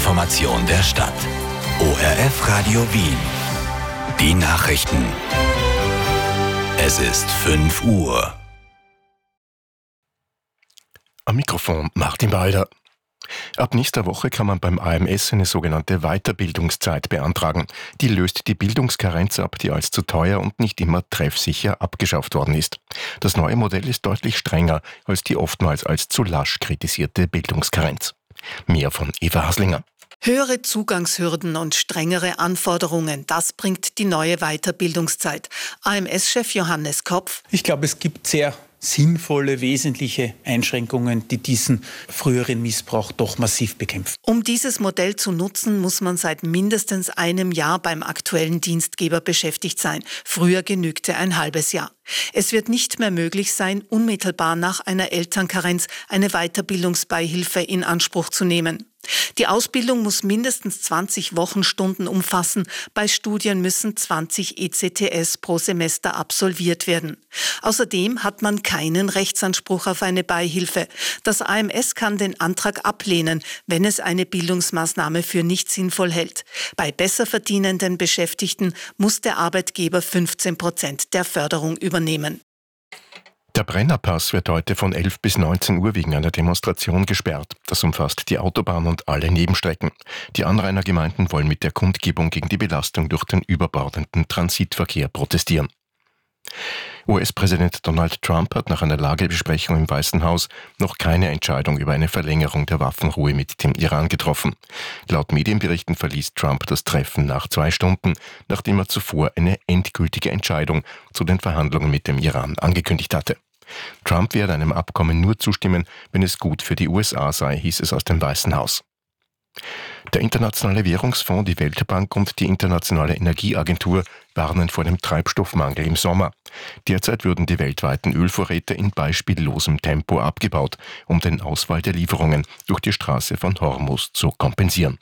Information der Stadt. ORF Radio Wien. Die Nachrichten. Es ist 5 Uhr. Am Mikrofon Martin Balder. Ab nächster Woche kann man beim AMS eine sogenannte Weiterbildungszeit beantragen. Die löst die Bildungskarenz ab, die als zu teuer und nicht immer treffsicher abgeschafft worden ist. Das neue Modell ist deutlich strenger als die oftmals als zu lasch kritisierte Bildungskarenz. Mehr von Eva Haslinger. Höhere Zugangshürden und strengere Anforderungen, das bringt die neue Weiterbildungszeit. AMS-Chef Johannes Kopf: Ich glaube, es gibt sehr sinnvolle, wesentliche Einschränkungen, die diesen früheren Missbrauch doch massiv bekämpfen. Um dieses Modell zu nutzen, muss man seit mindestens einem Jahr beim aktuellen Dienstgeber beschäftigt sein. Früher genügte ein halbes Jahr. Es wird nicht mehr möglich sein, unmittelbar nach einer Elternkarenz eine Weiterbildungsbeihilfe in Anspruch zu nehmen. Die Ausbildung muss mindestens 20 Wochenstunden umfassen. Bei Studien müssen 20 ECTS pro Semester absolviert werden. Außerdem hat man keinen Rechtsanspruch auf eine Beihilfe. Das AMS kann den Antrag ablehnen, wenn es eine Bildungsmaßnahme für nicht sinnvoll hält. Bei besser verdienenden Beschäftigten muss der Arbeitgeber 15% der Förderung übernehmen. Der Brennerpass wird heute von 11 bis 19 Uhr wegen einer Demonstration gesperrt. Das umfasst die Autobahn und alle Nebenstrecken. Die Anrainergemeinden wollen mit der Kundgebung gegen die Belastung durch den überbordenden Transitverkehr protestieren. US-Präsident Donald Trump hat nach einer Lagebesprechung im Weißen Haus noch keine Entscheidung über eine Verlängerung der Waffenruhe mit dem Iran getroffen. Laut Medienberichten verließ Trump das Treffen nach 2 Stunden, nachdem er zuvor eine endgültige Entscheidung zu den Verhandlungen mit dem Iran angekündigt hatte. Trump werde einem Abkommen nur zustimmen, wenn es gut für die USA sei, hieß es aus dem Weißen Haus. Der Internationale Währungsfonds, die Weltbank und die Internationale Energieagentur warnen vor dem Treibstoffmangel im Sommer. Derzeit würden die weltweiten Ölvorräte in beispiellosem Tempo abgebaut, um den Ausfall der Lieferungen durch die Straße von Hormuz zu kompensieren.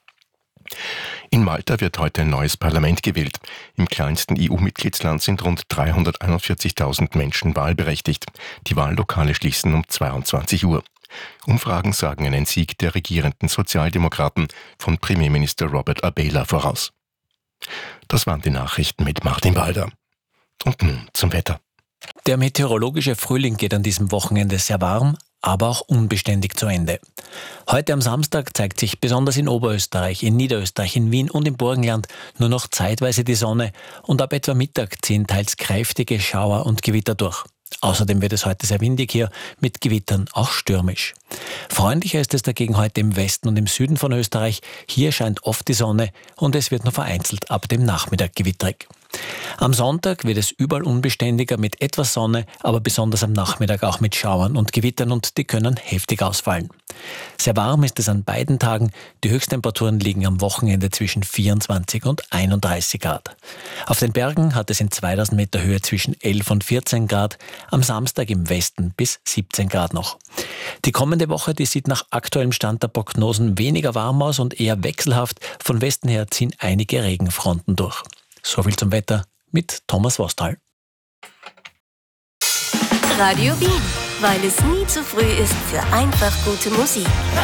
In Malta wird heute ein neues Parlament gewählt. Im kleinsten EU-Mitgliedsland sind rund 341.000 Menschen wahlberechtigt. Die Wahllokale schließen um 22 Uhr. Umfragen sagen einen Sieg der regierenden Sozialdemokraten von Premierminister Robert Abela voraus. Das waren die Nachrichten mit Martin Balder. Und nun zum Wetter. Der meteorologische Frühling geht an diesem Wochenende sehr warm, aber auch unbeständig zu Ende. Heute am Samstag zeigt sich besonders in Oberösterreich, in Niederösterreich, in Wien und im Burgenland nur noch zeitweise die Sonne und ab etwa Mittag ziehen teils kräftige Schauer und Gewitter durch. Außerdem wird es heute sehr windig hier, mit Gewittern auch stürmisch. Freundlicher ist es dagegen heute im Westen und im Süden von Österreich. Hier scheint oft die Sonne und es wird nur vereinzelt ab dem Nachmittag gewitterig. Am Sonntag wird es überall unbeständiger mit etwas Sonne, aber besonders am Nachmittag auch mit Schauern und Gewittern und die können heftig ausfallen. Sehr warm ist es an beiden Tagen. Die Höchsttemperaturen liegen am Wochenende zwischen 24 und 31 Grad. Auf den Bergen hat es in 2000 Meter Höhe zwischen 11 und 14 Grad, am Samstag im Westen bis 17 Grad noch. Die kommende Woche, die sieht nach aktuellem Stand der Prognosen weniger warm aus und eher wechselhaft. Von Westen her ziehen einige Regenfronten durch. Soviel zum Wetter mit Thomas Wostal. Radio Wien, weil es nie zu früh ist für einfach gute Musik.